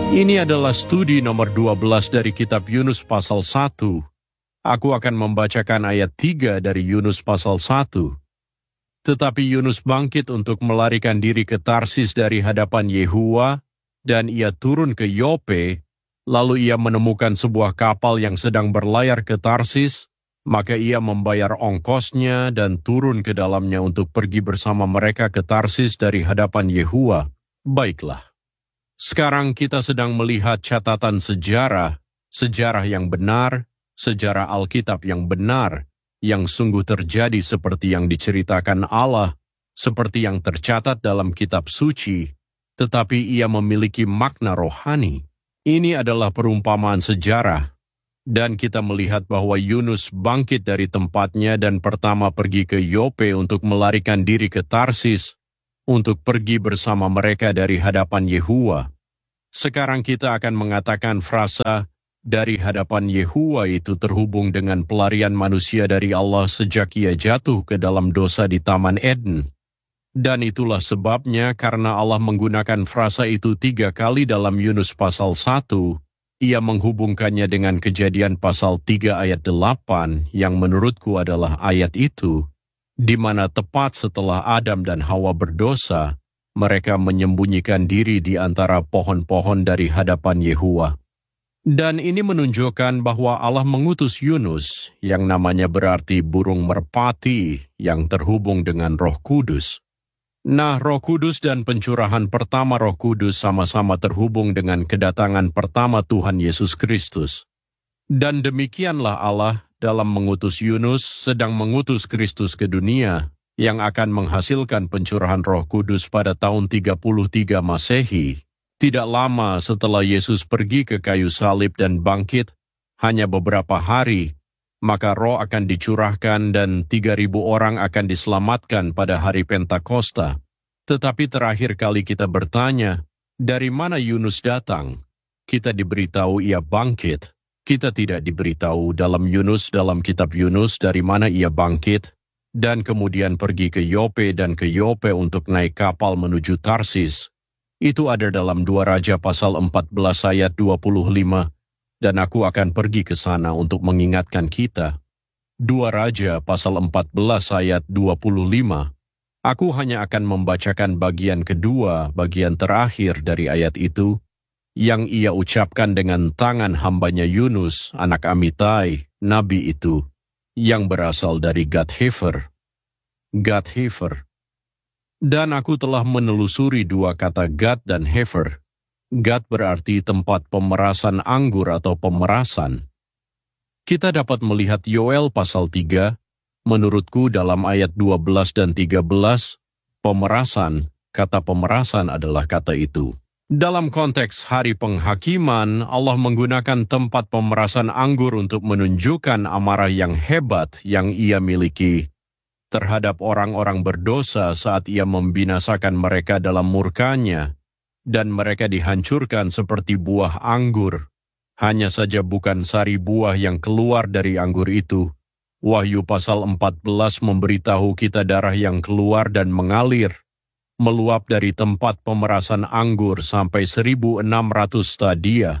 Ini adalah studi nomor 12 dari kitab Yunus pasal 1. Aku akan membacakan ayat 3 dari Yunus pasal 1. Tetapi Yunus bangkit untuk melarikan diri ke Tarsis dari hadapan Yehuwa, dan ia turun ke Yope, lalu ia menemukan sebuah kapal yang sedang berlayar ke Tarsis, maka ia membayar ongkosnya dan turun ke dalamnya untuk pergi bersama mereka ke Tarsis dari hadapan Yehuwa. Baiklah. Sekarang kita sedang melihat catatan sejarah yang benar, sejarah Alkitab yang benar, yang sungguh terjadi seperti yang diceritakan Allah, seperti yang tercatat dalam kitab suci, tetapi ia memiliki makna rohani. Ini adalah perumpamaan sejarah, dan kita melihat bahwa Yunus bangkit dari tempatnya dan pertama pergi ke Yope untuk melarikan diri ke Tarsis, untuk pergi bersama mereka dari hadapan Yehuwa. Sekarang kita akan mengatakan frasa dari hadapan Yehuwa itu terhubung dengan pelarian manusia dari Allah sejak ia jatuh ke dalam dosa di Taman Eden. Dan itulah sebabnya karena Allah menggunakan frasa itu 3 kali dalam Yunus pasal 1, ia menghubungkannya dengan Kejadian pasal 3 ayat 8 yang menurutku adalah ayat itu, di mana tepat setelah Adam dan Hawa berdosa, mereka menyembunyikan diri di antara pohon-pohon dari hadapan Yehuwa. Dan ini menunjukkan bahwa Allah mengutus Yunus, yang namanya berarti burung merpati, yang terhubung dengan Roh Kudus. Nah, Roh Kudus dan pencurahan pertama Roh Kudus sama-sama terhubung dengan kedatangan pertama Tuhan Yesus Kristus. Dan demikianlah Allah dalam mengutus Yunus sedang mengutus Kristus ke dunia, yang akan menghasilkan pencurahan Roh Kudus pada tahun 33 Masehi, tidak lama setelah Yesus pergi ke kayu salib dan bangkit, hanya beberapa hari, maka Roh akan dicurahkan dan 3.000 orang akan diselamatkan pada hari Pentakosta. Tetapi terakhir kali kita bertanya, dari mana Yunus datang? Kita diberitahu ia bangkit. Kita tidak diberitahu dalam kitab Yunus dari mana ia bangkit, dan kemudian pergi ke Yope dan ke Yope untuk naik kapal menuju Tarsis. Itu ada dalam 2 Raja pasal 14 ayat 25, dan aku akan pergi ke sana untuk mengingatkan kita. 2 Raja pasal 14 ayat 25. Aku hanya akan membacakan bagian kedua, bagian terakhir dari ayat itu, yang ia ucapkan dengan tangan hambanya Yunus, anak Amitai, nabi itu, yang berasal dari Gad-Hefer. Dan aku telah menelusuri 2 kata Gad dan Hefer. Gad berarti tempat pemerasan anggur atau pemerasan. Kita dapat melihat Yoel pasal 3, menurutku dalam ayat 12 dan 13, pemerasan, kata pemerasan adalah kata itu. Dalam konteks hari penghakiman, Allah menggunakan tempat pemerasan anggur untuk menunjukkan amarah yang hebat yang ia miliki terhadap orang-orang berdosa saat ia membinasakan mereka dalam murkanya, dan mereka dihancurkan seperti buah anggur. Hanya saja bukan sari buah yang keluar dari anggur itu. Wahyu pasal 14 memberitahu kita darah yang keluar dan mengalir, meluap dari tempat pemerasan anggur sampai 1.600 stadia.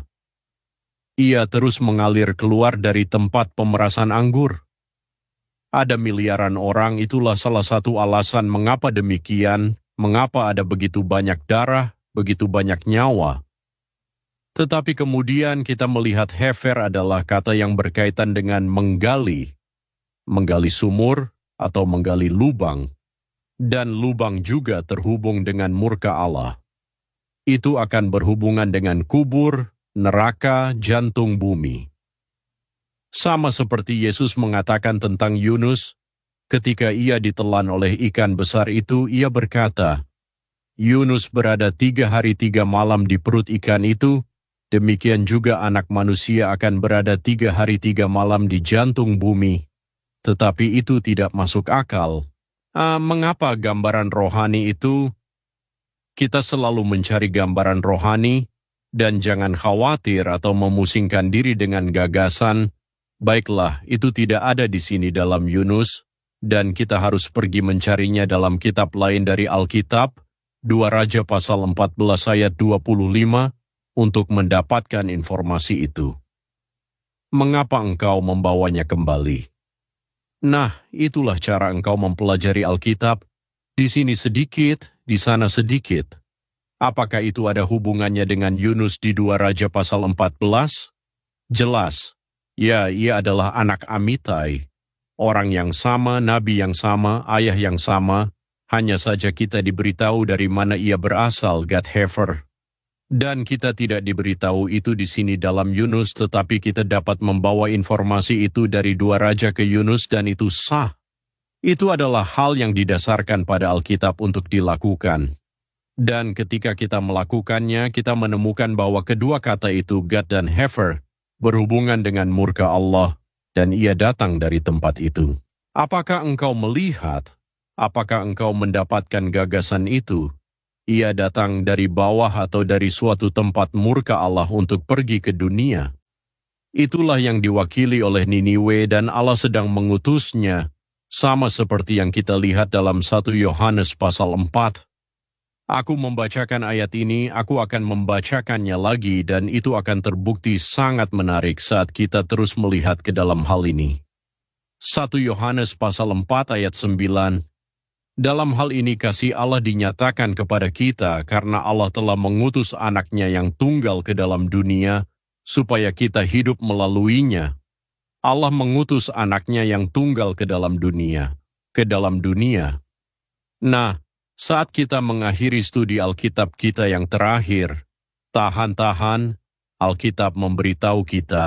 Ia terus mengalir keluar dari tempat pemerasan anggur. Ada miliaran orang, itulah salah satu alasan mengapa demikian, mengapa ada begitu banyak darah, begitu banyak nyawa. Tetapi kemudian kita melihat Hefer adalah kata yang berkaitan dengan menggali sumur atau menggali lubang. Dan lubang juga terhubung dengan murka Allah. Itu akan berhubungan dengan kubur, neraka, jantung bumi. Sama seperti Yesus mengatakan tentang Yunus, ketika ia ditelan oleh ikan besar itu, ia berkata, Yunus berada 3 hari 3 malam di perut ikan itu, demikian juga anak manusia akan berada 3 hari 3 malam di jantung bumi. Tetapi itu tidak masuk akal. Mengapa gambaran rohani itu? Kita selalu mencari gambaran rohani, dan jangan khawatir atau memusingkan diri dengan gagasan, baiklah, itu tidak ada di sini dalam Yunus, dan kita harus pergi mencarinya dalam kitab lain dari Alkitab, 2 Raja pasal 14 ayat 25, untuk mendapatkan informasi itu. Mengapa engkau membawanya kembali? Nah, itulah cara engkau mempelajari Alkitab, di sini sedikit, di sana sedikit. Apakah itu ada hubungannya dengan Yunus di 2 Raja pasal 14? Jelas. Ya, ia adalah anak Amitai. Orang yang sama, nabi yang sama, ayah yang sama, hanya saja kita diberitahu dari mana ia berasal, Gad-Hefer. Dan kita tidak diberitahu itu di sini dalam Yunus, tetapi kita dapat membawa informasi itu dari 2 Raja ke Yunus dan itu sah. Itu adalah hal yang didasarkan pada Alkitab untuk dilakukan. Dan ketika kita melakukannya, kita menemukan bahwa kedua kata itu, Gad dan Hefer, berhubungan dengan murka Allah, dan ia datang dari tempat itu. Apakah engkau melihat? Apakah engkau mendapatkan gagasan itu? Ia datang dari bawah atau dari suatu tempat murka Allah untuk pergi ke dunia. Itulah yang diwakili oleh Niniwe dan Allah sedang mengutusnya, sama seperti yang kita lihat dalam 1 Yohanes pasal 4. Aku membacakan ayat ini, aku akan membacakannya lagi dan itu akan terbukti sangat menarik saat kita terus melihat ke dalam hal ini. 1 Yohanes pasal 4 ayat 9. Dalam hal ini kasih Allah dinyatakan kepada kita karena Allah telah mengutus anaknya yang tunggal ke dalam dunia supaya kita hidup melaluinya. Allah mengutus anaknya yang tunggal ke dalam dunia. Nah, saat kita mengakhiri studi Alkitab kita yang terakhir, tahan-tahan, Alkitab memberitahu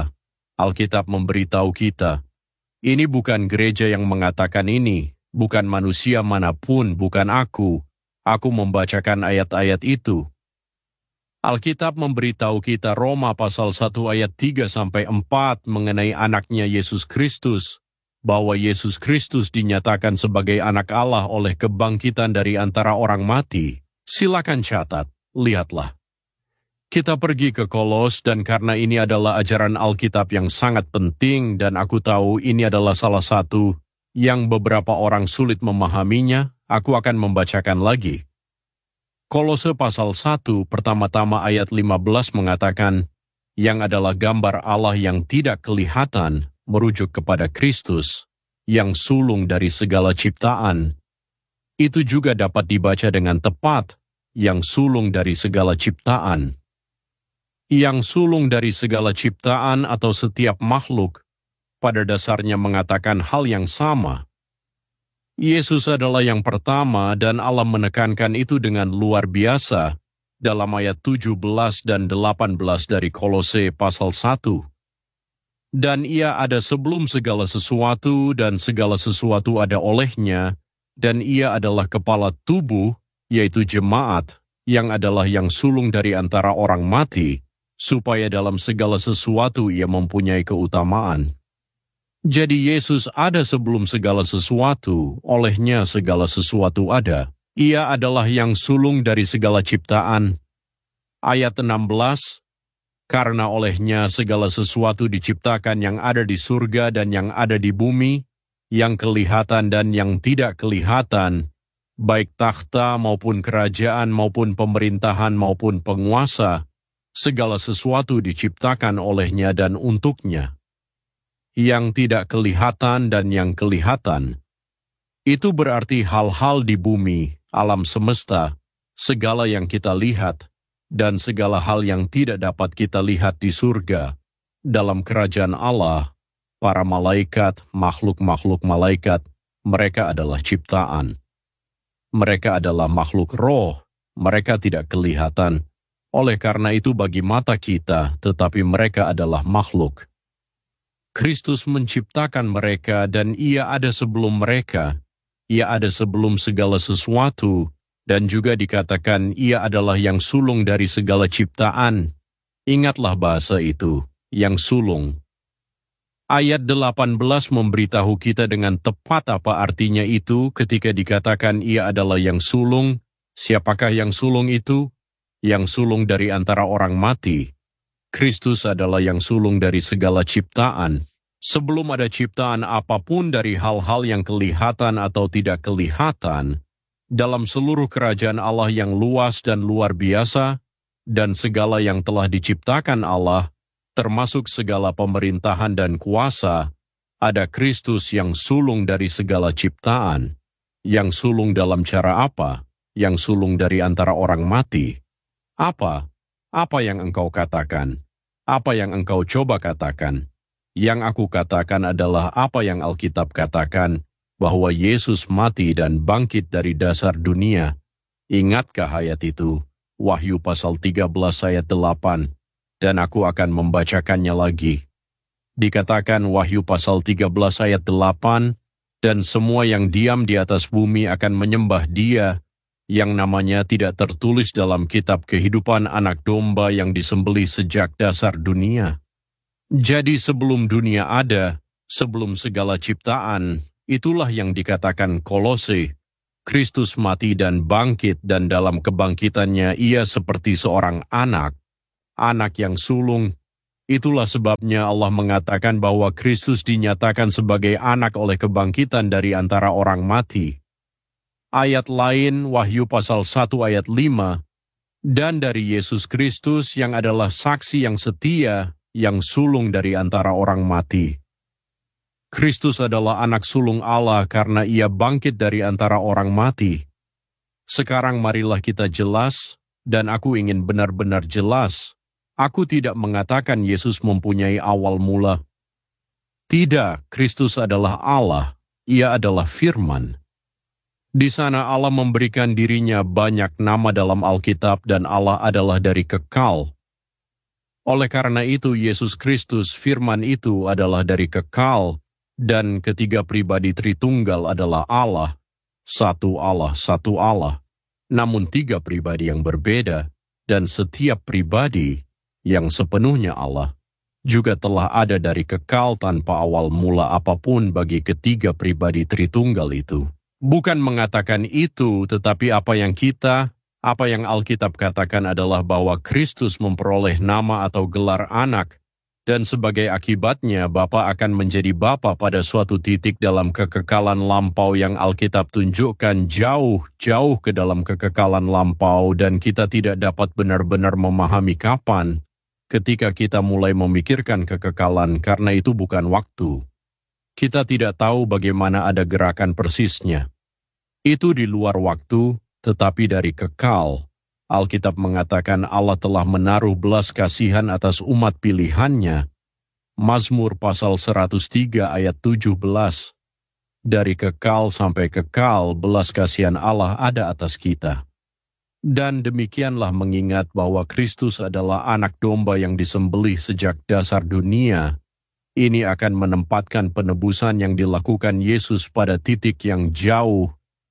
kita. Ini bukan gereja yang mengatakan ini, bukan manusia manapun, bukan aku. Aku membacakan ayat-ayat itu. Alkitab memberitahu kita Roma pasal 1 ayat 3-4 mengenai anaknya Yesus Kristus, bahwa Yesus Kristus dinyatakan sebagai anak Allah oleh kebangkitan dari antara orang mati. Silakan catat, lihatlah. Kita pergi ke Kolos dan karena ini adalah ajaran Alkitab yang sangat penting dan aku tahu ini adalah salah satu yang beberapa orang sulit memahaminya, aku akan membacakan lagi. Kolose pasal 1 pertama-tama ayat 15 mengatakan, yang adalah gambar Allah yang tidak kelihatan, merujuk kepada Kristus, yang sulung dari segala ciptaan. Itu juga dapat dibaca dengan tepat, yang sulung dari segala ciptaan. Yang sulung dari segala ciptaan atau setiap makhluk, pada dasarnya mengatakan hal yang sama. Yesus adalah yang pertama dan Allah menekankan itu dengan luar biasa dalam ayat 17 dan 18 dari Kolose pasal 1. Dan ia ada sebelum segala sesuatu, dan segala sesuatu ada olehnya, dan ia adalah kepala tubuh, yaitu jemaat, yang adalah yang sulung dari antara orang mati, supaya dalam segala sesuatu ia mempunyai keutamaan. Jadi Yesus ada sebelum segala sesuatu, olehnya segala sesuatu ada. Ia adalah yang sulung dari segala ciptaan. Ayat 16, karena olehnya segala sesuatu diciptakan yang ada di surga dan yang ada di bumi, yang kelihatan dan yang tidak kelihatan, baik takhta maupun kerajaan maupun pemerintahan maupun penguasa, segala sesuatu diciptakan olehnya dan untuknya. Yang tidak kelihatan dan yang kelihatan, itu berarti hal-hal di bumi, alam semesta, segala yang kita lihat, dan segala hal yang tidak dapat kita lihat di surga, dalam kerajaan Allah, para malaikat, makhluk-makhluk malaikat, mereka adalah ciptaan. Mereka adalah makhluk roh, mereka tidak kelihatan. Oleh karena itu bagi mata kita, tetapi mereka adalah makhluk. Kristus menciptakan mereka dan ia ada sebelum mereka. Ia ada sebelum segala sesuatu. Dan juga dikatakan ia adalah yang sulung dari segala ciptaan. Ingatlah bahasa itu, yang sulung. Ayat 18 memberitahu kita dengan tepat apa artinya itu ketika dikatakan ia adalah yang sulung. Siapakah yang sulung itu? Yang sulung dari antara orang mati. Kristus adalah yang sulung dari segala ciptaan. Sebelum ada ciptaan apapun dari hal-hal yang kelihatan atau tidak kelihatan, dalam seluruh kerajaan Allah yang luas dan luar biasa, dan segala yang telah diciptakan Allah, termasuk segala pemerintahan dan kuasa, ada Kristus yang sulung dari segala ciptaan. Yang sulung dalam cara apa? Yang sulung dari antara orang mati. Apa? Apa yang engkau katakan? Apa yang engkau coba katakan? Yang aku katakan adalah apa yang Alkitab katakan, bahwa Yesus mati dan bangkit dari dasar dunia. Ingatkah ayat itu? Wahyu pasal 13 ayat 8. Dan aku akan membacakannya lagi. Dikatakan Wahyu pasal 13 ayat 8, dan semua yang diam di atas bumi akan menyembah Dia, yang namanya tidak tertulis dalam kitab kehidupan anak domba yang disembelih sejak dasar dunia. Jadi sebelum dunia ada, sebelum segala ciptaan, itulah yang dikatakan Kolose, Kristus mati dan bangkit, dan dalam kebangkitannya Ia seperti seorang anak yang sulung. Itulah sebabnya Allah mengatakan bahwa Kristus dinyatakan sebagai anak oleh kebangkitan dari antara orang mati. Ayat lain, Wahyu pasal 1 ayat 5, dan dari Yesus Kristus yang adalah saksi yang setia, yang sulung dari antara orang mati. Kristus adalah anak sulung Allah karena Ia bangkit dari antara orang mati. Sekarang marilah kita jelas, dan aku ingin benar-benar jelas. Aku tidak mengatakan Yesus mempunyai awal mula. Tidak, Kristus adalah Allah. Ia adalah Firman. Di sana Allah memberikan dirinya banyak nama dalam Alkitab, dan Allah adalah dari kekal. Oleh karena itu, Yesus Kristus, Firman itu adalah dari kekal, dan ketiga pribadi Tritunggal adalah Allah, satu Allah, namun tiga pribadi yang berbeda, dan setiap pribadi yang sepenuhnya Allah, juga telah ada dari kekal tanpa awal mula apapun bagi ketiga pribadi Tritunggal itu. Bukan mengatakan itu, tetapi apa yang Alkitab katakan adalah bahwa Kristus memperoleh nama atau gelar anak, dan sebagai akibatnya Bapa akan menjadi Bapa pada suatu titik dalam kekekalan lampau yang Alkitab tunjukkan jauh ke dalam kekekalan lampau, dan kita tidak dapat benar-benar memahami kapan, ketika kita mulai memikirkan kekekalan, karena itu bukan waktu. Kita tidak tahu bagaimana ada gerakan persisnya. Itu di luar waktu, tetapi dari kekal. Alkitab mengatakan Allah telah menaruh belas kasihan atas umat pilihannya. Mazmur pasal 103 ayat 17. Dari kekal sampai kekal, belas kasihan Allah ada atas kita. Dan demikianlah mengingat bahwa Kristus adalah anak domba yang disembelih sejak dasar dunia. Ini akan menempatkan penebusan yang dilakukan Yesus pada titik yang jauh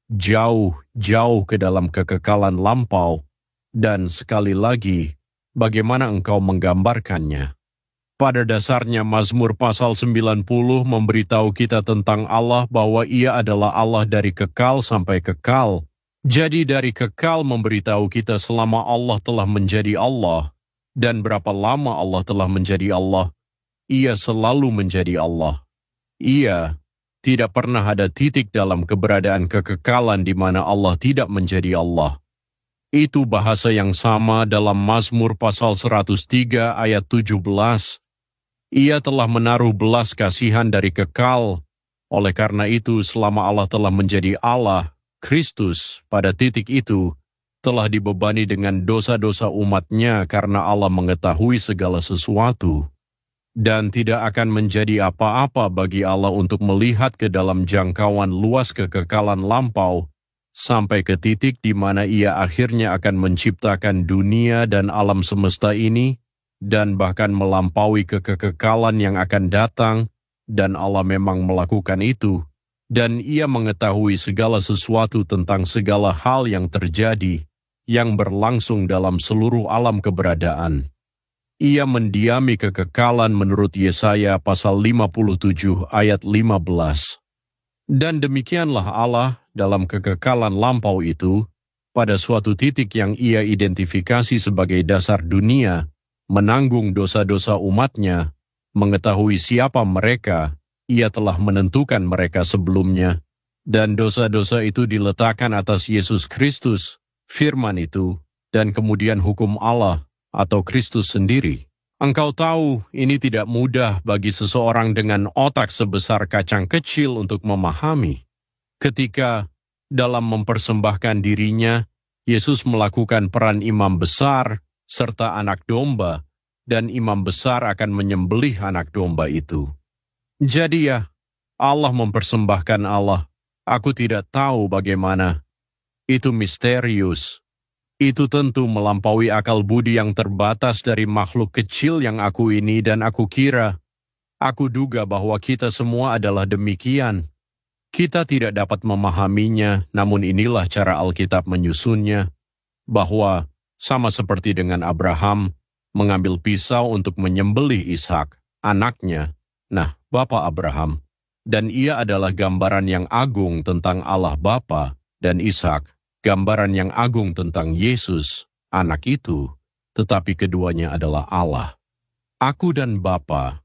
ke dalam kekekalan lampau. Dan sekali lagi, bagaimana engkau menggambarkannya? Pada dasarnya Mazmur pasal 90 memberitahu kita tentang Allah bahwa Ia adalah Allah dari kekal sampai kekal. Jadi dari kekal memberitahu kita selama Allah telah menjadi Allah, dan berapa lama Allah telah menjadi Allah, Ia selalu menjadi Allah. Ia tidak pernah ada titik dalam keberadaan kekekalan di mana Allah tidak menjadi Allah. Itu bahasa yang sama dalam Mazmur pasal 103 ayat 17. Ia telah menaruh belas kasihan dari kekal. Oleh karena itu, selama Allah telah menjadi Allah, Kristus pada titik itu telah dibebani dengan dosa-dosa umatnya karena Allah mengetahui segala sesuatu. Dan tidak akan menjadi apa-apa bagi Allah untuk melihat ke dalam jangkauan luas kekekalan lampau, sampai ke titik di mana Ia akhirnya akan menciptakan dunia dan alam semesta ini, dan bahkan melampaui kekekalan yang akan datang, dan Allah memang melakukan itu. Dan Ia mengetahui segala sesuatu tentang segala hal yang terjadi, yang berlangsung dalam seluruh alam keberadaan. Ia mendiami kekekalan menurut Yesaya pasal 57 ayat 15. Dan demikianlah Allah dalam kekekalan lampau itu, pada suatu titik yang Ia identifikasi sebagai dasar dunia, menanggung dosa-dosa umatnya, mengetahui siapa mereka, Ia telah menentukan mereka sebelumnya, dan dosa-dosa itu diletakkan atas Yesus Kristus, Firman itu, dan kemudian hukum Allah atau Kristus sendiri. Engkau tahu ini tidak mudah bagi seseorang dengan otak sebesar kacang kecil untuk memahami. Ketika dalam mempersembahkan dirinya, Yesus melakukan peran imam besar serta anak domba, dan imam besar akan menyembelih anak domba itu. Jadi ya, Allah mempersembahkan Allah. Aku tidak tahu bagaimana. Itu misterius. Itu tentu melampaui akal budi yang terbatas dari makhluk kecil yang aku ini, dan aku duga bahwa kita semua adalah demikian. Kita tidak dapat memahaminya, namun inilah cara Alkitab menyusunnya, bahwa sama seperti dengan Abraham mengambil pisau untuk menyembelih Ishak, anaknya, Bapa Abraham, dan ia adalah gambaran yang agung tentang Allah Bapa dan Ishak, gambaran yang agung tentang Yesus, anak itu, tetapi keduanya adalah Allah. Aku dan Bapa